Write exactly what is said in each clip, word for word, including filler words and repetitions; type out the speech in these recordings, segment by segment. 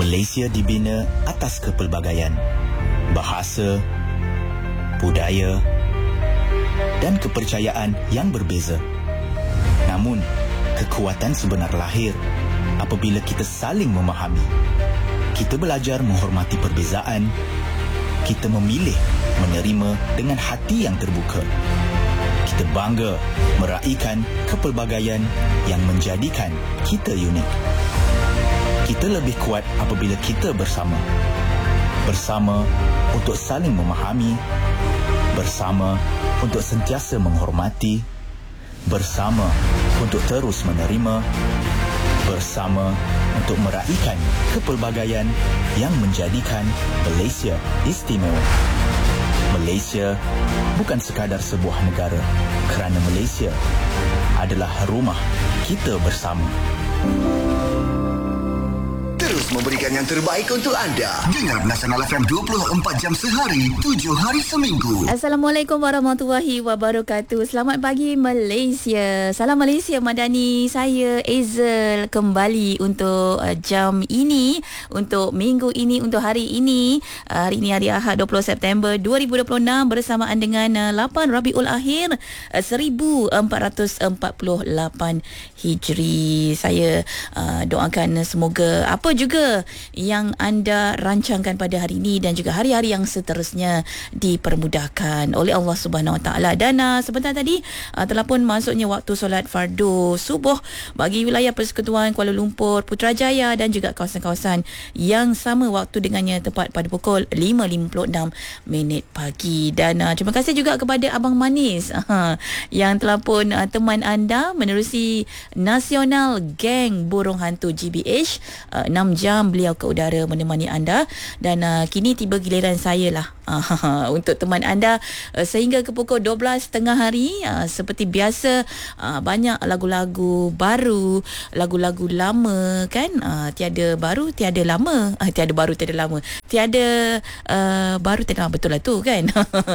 Malaysia dibina atas kepelbagaian bahasa, budaya dan kepercayaan yang berbeza. Namun, kekuatan sebenar lahir apabila kita saling memahami. Kita belajar menghormati perbezaan. Kita memilih menerima dengan hati yang terbuka. Kita bangga meraihkan kepelbagaian yang menjadikan kita unik. Kita lebih kuat apabila kita bersama. Bersama untuk saling memahami. Bersama untuk sentiasa menghormati. Bersama untuk terus menerima. Bersama untuk meraihkan kepelbagaian yang menjadikan Malaysia istimewa. Malaysia bukan sekadar sebuah negara, kerana Malaysia adalah rumah kita bersama. Terus memberikan yang terbaik untuk anda. Dengar Nasional F M dua puluh empat jam sehari, tujuh hari seminggu. Assalamualaikum warahmatullahi wabarakatuh. Selamat pagi Malaysia. Salam Malaysia Madani. Saya Ezel kembali untuk uh, jam ini, untuk minggu ini, untuk hari ini. Uh, hari ini hari Ahad dua puluh September dua ribu dua puluh enam bersamaan dengan uh, lapan Rabiul Akhir uh, seribu empat ratus empat puluh lapan Hijri. Saya uh, doakan semoga apa juga yang anda rancangkan pada hari ini dan juga hari-hari yang seterusnya dipermudahkan oleh Allah Subhanahu Wa Taala. Dan uh, sebentar tadi uh, telah pun masuknya waktu solat fardu subuh bagi wilayah Persekutuan Kuala Lumpur, Putrajaya dan juga kawasan-kawasan yang sama waktu dengannya tepat pada pukul lima lima puluh enam minit pagi. Dan uh, terima kasih juga kepada Abang Manis uh, yang telah pun uh, teman anda menerusi Nasional Geng Burung Hantu G B H. uh, enam jam beliau ke udara menemani anda dan uh, kini tiba giliran saya lah uh, untuk teman anda uh, sehingga ke pukul dua belas tiga puluh hari. uh, seperti biasa uh, banyak lagu-lagu baru, lagu-lagu lama kan, uh, tiada baru tiada lama, uh, tiada baru tiada lama, tiada uh, baru tiada lama, betul lah tu kan.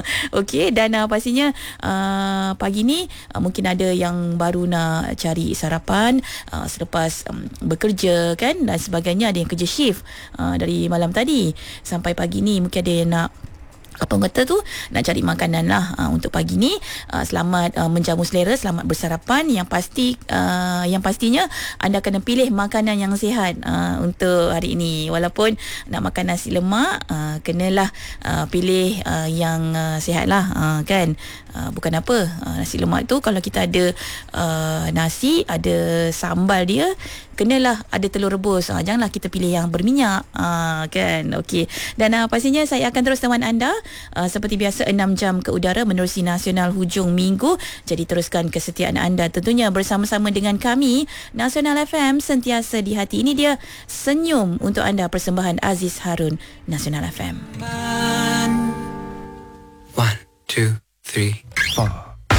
Okey, dan uh, pastinya uh, pagi ni uh, mungkin ada yang baru nak cari sarapan uh, selepas um, bekerja kan dan sebagainya. Ada yang kerja shift uh, dari malam tadi sampai pagi ni, mungkin ada yang nak apa kata tu, nak cari makanan lah uh, untuk pagi ni. uh, selamat uh, menjamu selera, selamat bersarapan. Yang pasti uh, yang pastinya anda kena pilih makanan yang sihat uh, untuk hari ini. Walaupun nak makan nasi lemak, uh, kenalah uh, pilih uh, yang uh, sihat lah uh, kan. Uh, bukan apa, uh, nasi lemak tu kalau kita ada uh, nasi, ada sambal dia, kenalah ada telur rebus. Uh, janganlah kita pilih yang berminyak uh, kan. Okey. Dan uh, pastinya saya akan terus teman anda uh, seperti biasa enam jam ke udara menerusi Nasional hujung minggu. Jadi teruskan kesetiaan anda tentunya bersama-sama dengan kami. Nasional F M sentiasa di hati. Ini dia Senyum untuk anda, persembahan Aziz Harun, Nasional F M. One, two, three, four.